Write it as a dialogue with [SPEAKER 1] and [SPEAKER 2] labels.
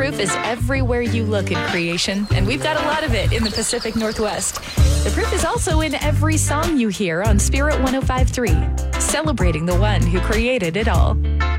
[SPEAKER 1] Proof is everywhere you look in creation, and we've got a lot of it in the Pacific Northwest. The proof is also in every song you hear on Spirit 105.3, celebrating the one who created it all.